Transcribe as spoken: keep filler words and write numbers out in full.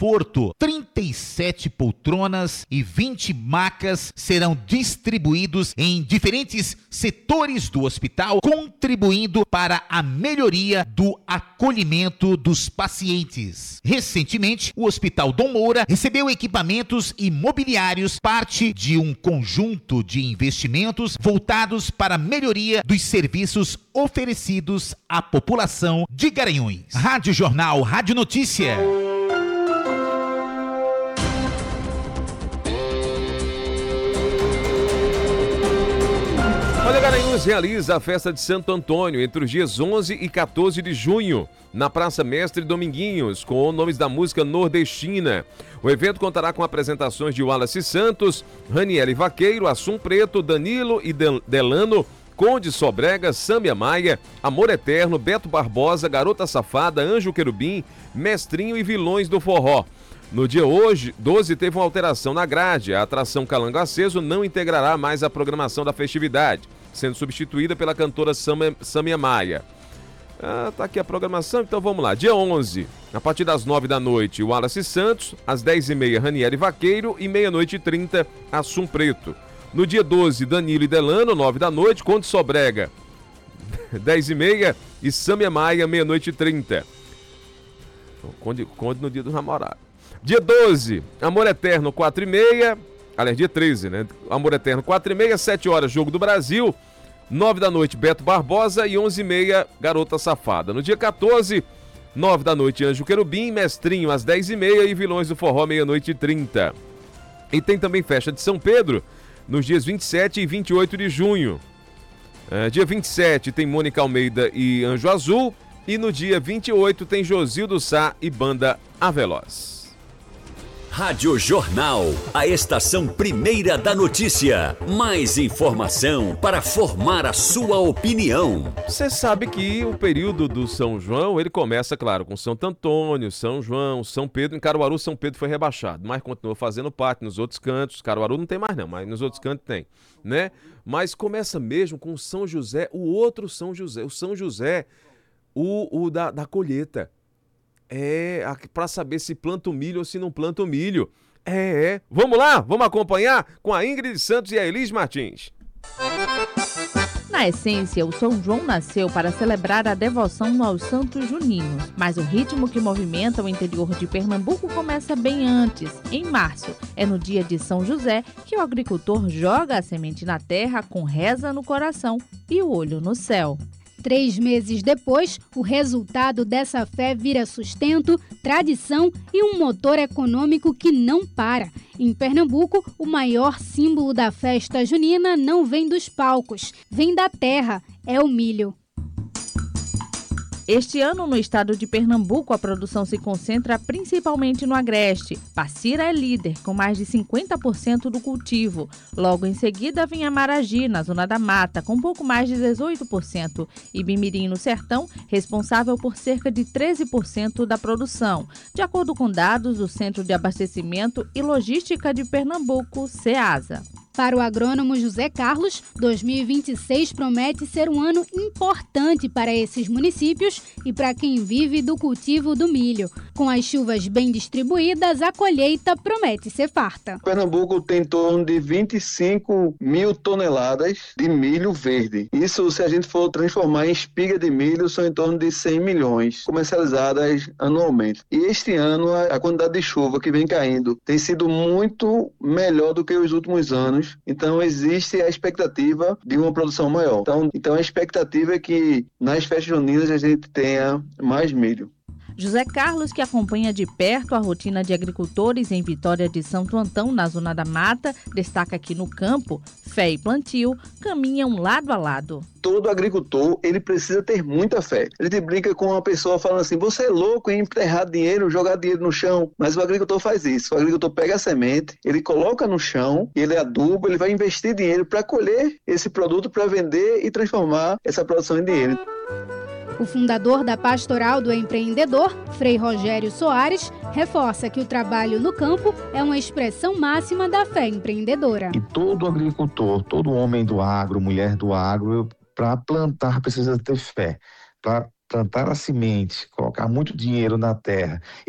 conforto. trinta e sete poltronas e vinte macas serão distribuídos em diferentes setores do hospital, contribuindo para a melhoria do acolhimento dos pacientes. Recentemente, o Hospital Dom Moura recebeu equipamentos e mobiliários, parte de um conjunto de investimentos voltados para a melhoria dos serviços oferecidos à população de Garanhuns. Rádio Jornal, Rádio Notícia. Olha, Garanhuns realiza a festa de Santo Antônio entre os dias onze e quatorze de junho, na Praça Mestre Dominguinhos, com nomes da música nordestina. O evento contará com apresentações de Wallace Santos, Raniele Vaqueiro, Assum Preto, Danilo e Delano, Conde Sobrega, Sâmia Maia, Amor Eterno, Beto Barbosa, Garota Safada, Anjo Querubim, Mestrinho e Vilões do Forró. No dia hoje, doze, teve uma alteração na grade. A atração Calango Aceso não integrará mais a programação da festividade, sendo substituída pela cantora Sâmia Maia. Ah, tá aqui a programação, então vamos lá. Dia onze, a partir das nove da noite, Wallace Santos, às dez e meia, Ranieri Vaqueiro e meia-noite e trinta, Assum Preto. No dia doze, Danilo e Delano, nove da noite, Conde Sobrega, dez e meia e Sâmia Maia, meia-noite e trinta. Conde, Conde no dia do namorado. Dia doze, Amor Eterno, quatro e meia, aliás, dia treze, né? Amor Eterno, quatro e meia, sete horas, Jogo do Brasil, nove da noite, Beto Barbosa e onze e meia, Garota Safada. No dia quatorze, nove da noite, Anjo Querubim, Mestrinho, às dez e meia e Vilões do Forró, meia-noite e trinta. E tem também festa de São Pedro, nos dias vinte e sete e vinte e oito de junho. É, dia vinte e sete tem Mônica Almeida e Anjo Azul, e no dia vinte e oito tem Josildo Sá e Banda Aveloz. Rádio Jornal, a estação primeira da notícia. Mais informação para formar a sua opinião. Você sabe que o período do São João, ele começa, claro, com Santo Antônio, São João, São Pedro. Em Caruaru, São Pedro foi rebaixado, mas continua fazendo parte nos outros cantos. Caruaru não tem mais não, mas nos outros cantos tem, né? Mas começa mesmo com São José, o outro São José, o São José, o, o da, da colheita. É, para saber se planta o milho ou se não planta o milho. É, é. Vamos lá, vamos acompanhar com a Ingrid Santos e a Elis Martins. Na essência, o São João nasceu para celebrar a devoção aos santos juninos, mas o ritmo que movimenta o interior de Pernambuco começa bem antes, em março. É no dia de São José que o agricultor joga a semente na terra com reza no coração e o olho no céu. Três meses depois, o resultado dessa fé vira sustento, tradição e um motor econômico que não para. Em Pernambuco, o maior símbolo da festa junina não vem dos palcos, vem da terra, é o milho. Este ano, no estado de Pernambuco, a produção se concentra principalmente no agreste. Passira é líder, com mais de cinquenta por cento do cultivo. Logo em seguida, vem a Maragi, na Zona da Mata, com pouco mais de dezoito por cento. E Bimirim, no Sertão, responsável por cerca de treze por cento da produção, de acordo com dados do Centro de Abastecimento e Logística de Pernambuco, CEASA. Para o agrônomo José Carlos, dois mil e vinte e seis promete ser um ano importante para esses municípios e para quem vive do cultivo do milho. Com as chuvas bem distribuídas, a colheita promete ser farta. Pernambuco tem em torno de vinte e cinco mil toneladas de milho verde. Isso, se a gente for transformar em espiga de milho, são em torno de cem milhões comercializadas anualmente. E este ano, a quantidade de chuva que vem caindo tem sido muito melhor do que os últimos anos. Então existe a expectativa de uma produção maior. Então, então a expectativa é que nas festas juninas a gente tenha mais milho. José Carlos, que acompanha de perto a rotina de agricultores em Vitória de Santo Antão, na Zona da Mata, destaca que no campo, fé e plantio caminham lado a lado. Todo agricultor, ele precisa ter muita fé. A gente brinca com uma pessoa falando assim, você é louco em enterrar dinheiro, jogar dinheiro no chão. Mas o agricultor faz isso. O agricultor pega a semente, ele coloca no chão, ele aduba, ele vai investir dinheiro para colher esse produto, para vender e transformar essa produção em dinheiro. O fundador da Pastoral do Empreendedor, Frei Rogério Soares, reforça que o trabalho no campo é uma expressão máxima da fé empreendedora. E todo agricultor, todo homem do agro, mulher do agro, para plantar precisa ter fé. Para plantar a semente, colocar muito dinheiro na terra